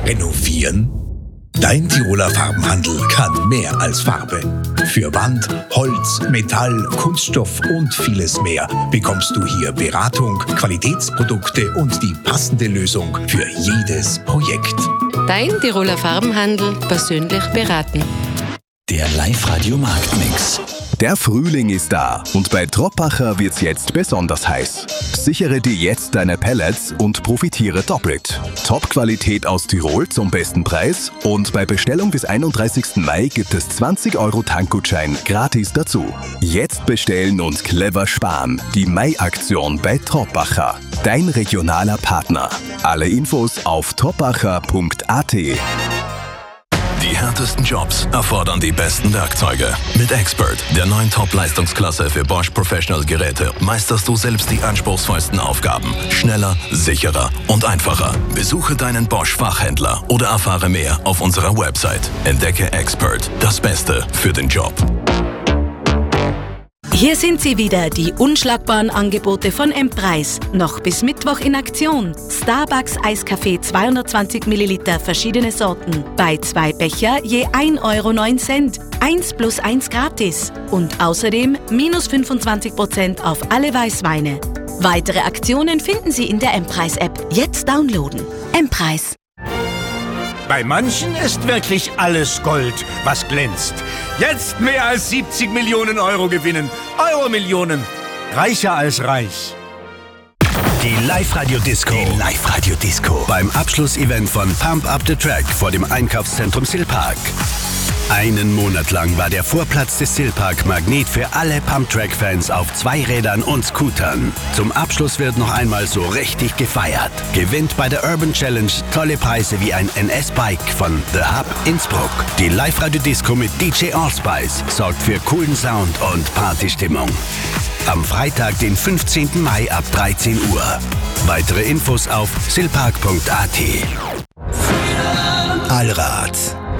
Renovieren? Dein Tiroler Farbenhandel kann mehr als Farbe. Für Wand, Holz, Metall, Kunststoff und vieles mehr bekommst du hier Beratung, Qualitätsprodukte und die passende Lösung für jedes Projekt. Dein Tiroler Farbenhandel persönlich beraten. Der Live-Radio Marktmix. Der Frühling ist da und bei Troppacher wird's jetzt besonders heiß. Sichere dir jetzt deine Pellets und profitiere doppelt. Top-Qualität aus Tirol zum besten Preis und bei Bestellung bis 31. Mai gibt es 20 € Tankgutschein gratis dazu. Jetzt bestellen und clever sparen. Die Mai-Aktion bei Troppacher. Dein regionaler Partner. Alle Infos auf troppacher.at. Die härtesten Jobs erfordern die besten Werkzeuge. Mit Expert, der neuen Top-Leistungsklasse für Bosch Professional Geräte, meisterst du selbst die anspruchsvollsten Aufgaben. Schneller, sicherer und einfacher. Besuche deinen Bosch-Fachhändler oder erfahre mehr auf unserer Website. Entdecke Expert, das Beste für den Job. Hier sind sie wieder, die unschlagbaren Angebote von M-Preis. Noch bis Mittwoch in Aktion. Starbucks Eiskaffee 220 ml, verschiedene Sorten. Bei 2 Becher je 1,09 €. 1 + 1 gratis. Und außerdem minus 25% auf alle Weißweine. Weitere Aktionen finden Sie in der M-Preis-App. Jetzt downloaden. M-Preis. Bei manchen ist wirklich alles Gold, was glänzt. Jetzt mehr als 70 Millionen € gewinnen. Euro-Millionen. Reicher als reich. Die Live-Radio-Disco. Die Live-Radio-Disco. Beim Abschlussevent von Pump Up the Track vor dem Einkaufszentrum Silpark. Einen Monat lang war der Vorplatz des Silpark Magnet für alle Pump-Track-Fans auf Zweirädern und Scootern. Zum Abschluss wird noch einmal so richtig gefeiert. Gewinnt bei der Urban Challenge tolle Preise wie ein NS-Bike von The Hub Innsbruck. Die Live-Radio-Disco mit DJ Allspice sorgt für coolen Sound und Partystimmung. Am Freitag, den 15. Mai ab 13 Uhr. Weitere Infos auf silpark.at. Allrad.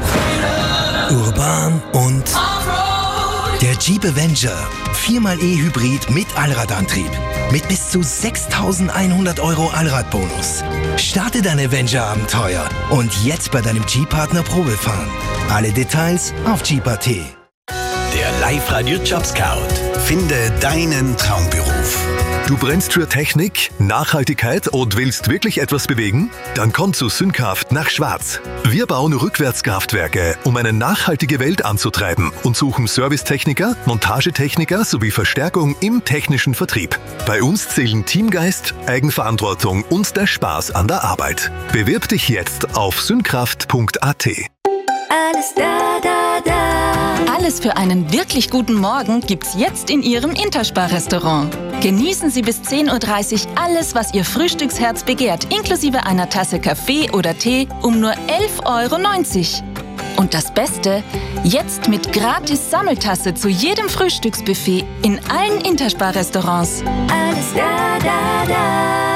Urban und der Jeep Avenger. 4xe Hybrid mit Allradantrieb. Mit bis zu 6.100 € Allradbonus. Starte dein Avenger-Abenteuer und jetzt bei deinem Jeep-Partner Probefahren. Alle Details auf Jeep.at. Der Live-Radio Job Scout. Finde deinen Traumberuf. Du brennst für Technik, Nachhaltigkeit und willst wirklich etwas bewegen? Dann komm zu Synkraft nach Schwarz. Wir bauen Rückwärtskraftwerke, um eine nachhaltige Welt anzutreiben und suchen Servicetechniker, Montagetechniker sowie Verstärkung im technischen Vertrieb. Bei uns zählen Teamgeist, Eigenverantwortung und der Spaß an der Arbeit. Bewirb dich jetzt auf synkraft.at. Alles da, da, da. Alles für einen wirklich guten Morgen gibt's jetzt in Ihrem Interspar-Restaurant. Genießen Sie bis 10:30 Uhr alles, was Ihr Frühstücksherz begehrt, inklusive einer Tasse Kaffee oder Tee um nur 11,90 €. Und das Beste, jetzt mit gratis Sammeltasse zu jedem Frühstücksbuffet in allen Interspar-Restaurants. Alles da, da, da.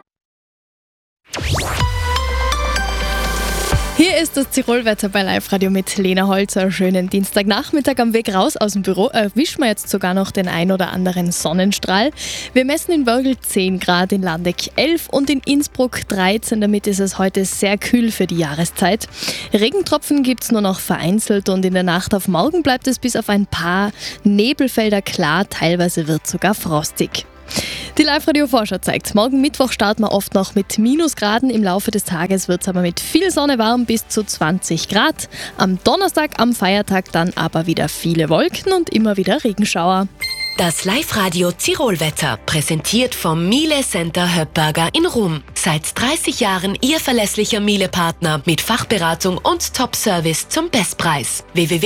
Hier ist das Tirolwetter bei Live-Radio mit Lena Holzer. Schönen Dienstagnachmittag am Weg raus aus dem Büro. Erwischen wir jetzt sogar noch den ein oder anderen Sonnenstrahl. Wir messen in Wörgl 10 Grad, in Landeck 11 und in Innsbruck 13. Damit ist es heute sehr kühl für die Jahreszeit. Regentropfen gibt es nur noch vereinzelt und in der Nacht auf morgen bleibt es bis auf ein paar Nebelfelder klar. Teilweise wird es sogar frostig. Die Live-Radio-Vorschau zeigt, morgen Mittwoch starten wir oft noch mit Minusgraden. Im Laufe des Tages wird es aber mit viel Sonne warm bis zu 20 Grad. Am Donnerstag, am Feiertag dann aber wieder viele Wolken und immer wieder Regenschauer. Das Live-Radio Tirolwetter, präsentiert vom Miele Center Höppberger in Rum. Seit 30 Jahren Ihr verlässlicher Miele-Partner mit Fachberatung und Top-Service zum Bestpreis.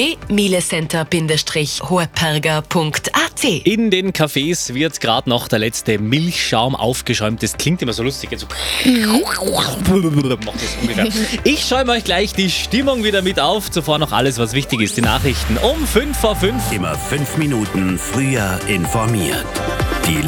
www.mielecenter-höppberger.at. In den Cafés wird gerade noch der letzte Milchschaum aufgeschäumt. Das klingt immer so lustig. So macht das ungefähr. Ich schäume euch gleich die Stimmung wieder mit auf. Zuvor noch alles, was wichtig ist. Die Nachrichten um 5:05. Immer 5 Minuten früher informiert. Die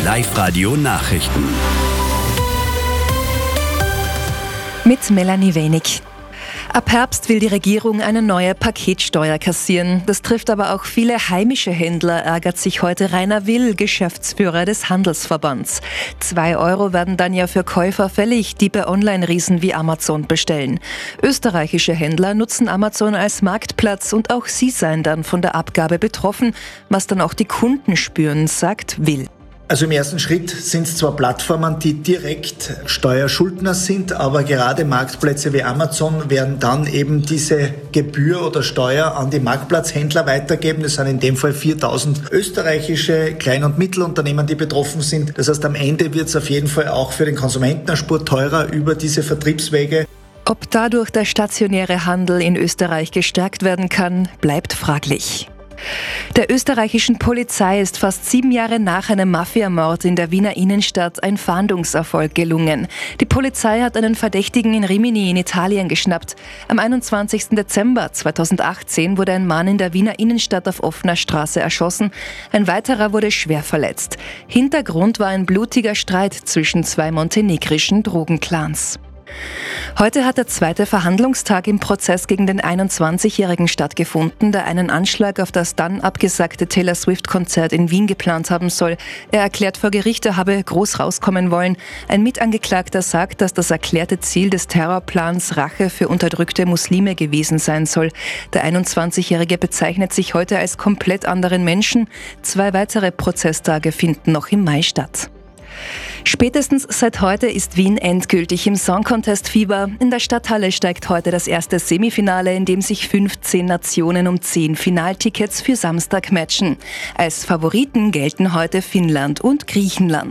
Live-Radio-Nachrichten. Mit Melanie Wenig. Ab Herbst will die Regierung eine neue Paketsteuer kassieren. Das trifft aber auch viele heimische Händler, ärgert sich heute Rainer Will, Geschäftsführer des Handelsverbands. 2 € werden dann ja für Käufer fällig, die bei Online-Riesen wie Amazon bestellen. Österreichische Händler nutzen Amazon als Marktplatz und auch sie seien dann von der Abgabe betroffen, was dann auch die Kunden spüren, sagt Will. Also im ersten Schritt sind es zwar Plattformen, die direkt Steuerschuldner sind, aber gerade Marktplätze wie Amazon werden dann eben diese Gebühr oder Steuer an die Marktplatzhändler weitergeben. Das sind in dem Fall 4.000 österreichische Klein- und Mittelunternehmen, die betroffen sind. Das heißt, am Ende wird es auf jeden Fall auch für den Konsumenten eine Spur teurer über diese Vertriebswege. Ob dadurch der stationäre Handel in Österreich gestärkt werden kann, bleibt fraglich. Der österreichischen Polizei ist fast 7 Jahre nach einem Mafiamord in der Wiener Innenstadt ein Fahndungserfolg gelungen. Die Polizei hat einen Verdächtigen in Rimini in Italien geschnappt. Am 21. Dezember 2018 wurde ein Mann in der Wiener Innenstadt auf offener Straße erschossen. Ein weiterer wurde schwer verletzt. Hintergrund war ein blutiger Streit zwischen 2 montenegrischen Drogenclans. Heute hat der zweite Verhandlungstag im Prozess gegen den 21-Jährigen stattgefunden, der einen Anschlag auf das dann abgesagte Taylor Swift-Konzert in Wien geplant haben soll. Er erklärt vor Gericht, er habe groß rauskommen wollen. Ein Mitangeklagter sagt, dass das erklärte Ziel des Terrorplans Rache für unterdrückte Muslime gewesen sein soll. Der 21-Jährige bezeichnet sich heute als komplett anderen Menschen. 2 weitere Prozesstage finden noch im Mai statt. Spätestens seit heute ist Wien endgültig im Song Contest Fieber. In der Stadthalle steigt heute das erste Semifinale, in dem sich 15 Nationen um 10 Finaltickets für Samstag matchen. Als Favoriten gelten heute Finnland und Griechenland.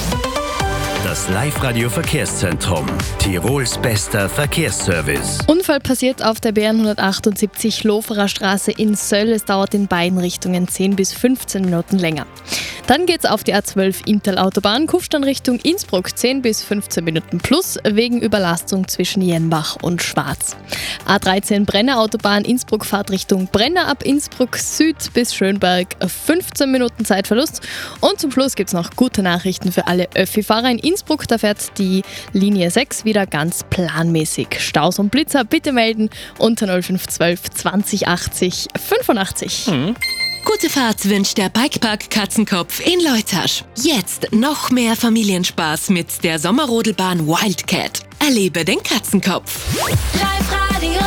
Das Live-Radio-Verkehrszentrum. Tirols bester Verkehrsservice. Unfall passiert auf der BR 178 Loferer Straße in Söll. Es dauert in beiden Richtungen 10 bis 15 Minuten länger. Dann geht's auf die A12 Inntal-Autobahn, Kufstein Richtung Innsbruck, 10 bis 15 Minuten plus, wegen Überlastung zwischen Jenbach und Schwarz. A13 Brenner-Autobahn, Innsbruck Fahrt Richtung Brenner, ab Innsbruck Süd bis Schönberg, 15 Minuten Zeitverlust. Und zum Schluss gibt's noch gute Nachrichten für alle Öffi-Fahrer in Innsbruck. Da fährt die Linie 6 wieder ganz planmäßig. Staus und Blitzer bitte melden unter 0512 20 80 85. Gute Fahrt wünscht der Bikepark Katzenkopf in Leutasch. Jetzt noch mehr Familienspaß mit der Sommerrodelbahn Wildcat. Erlebe den Katzenkopf. Live-Radio.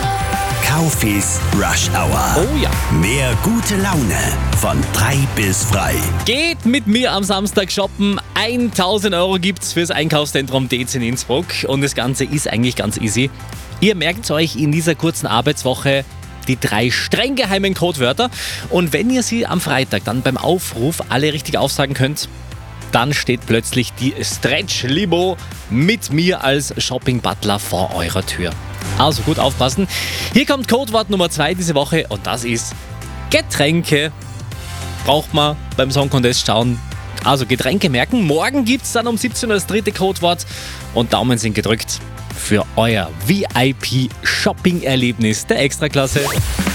Kaufis Rush Hour. Oh ja. Mehr gute Laune von 3 bis frei. Geht mit mir am Samstag shoppen. 1.000 € gibt's fürs Einkaufszentrum DC in Innsbruck. Und das Ganze ist eigentlich ganz easy. Ihr merkt euch in dieser kurzen Arbeitswoche die 3 streng geheimen Codewörter. Und wenn ihr sie am Freitag dann beim Aufruf alle richtig aufsagen könnt, dann steht plötzlich die Stretch-Limo mit mir als Shopping-Butler vor eurer Tür. Also gut aufpassen. Hier kommt Codewort Nummer 2 diese Woche und das ist Getränke. Braucht man beim Song Contest schauen. Also Getränke merken. Morgen gibt es dann um 17 Uhr das 3. Codewort und Daumen sind gedrückt für euer VIP-Shopping-Erlebnis der Extraklasse.